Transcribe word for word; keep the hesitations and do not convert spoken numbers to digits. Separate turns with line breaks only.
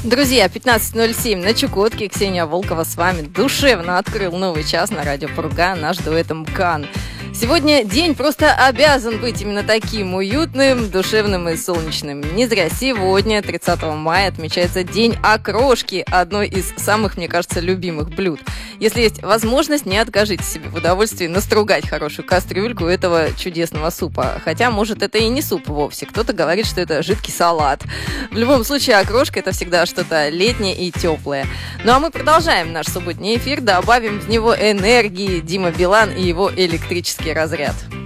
Друзья, пятнадцать ноль семь на Чукотке. Ксения Волкова с вами. Душевно открыл новый час на радио Пурга наш дуэт МКАН. Сегодня день просто обязан быть именно таким уютным, душевным и солнечным. Не зря сегодня, тридцатого мая, отмечается День окрошки, одной из самых, мне кажется, любимых блюд. Если есть возможность, не откажите себе в удовольствии настругать хорошую кастрюльку этого чудесного супа. Хотя, может, это и не суп вовсе. Кто-то говорит, что это жидкий салат. В любом случае, окрошка – это всегда что-то летнее и теплое. Ну а мы продолжаем наш субботний эфир, добавим в него энергии. Дима Билан и его электрический разряд.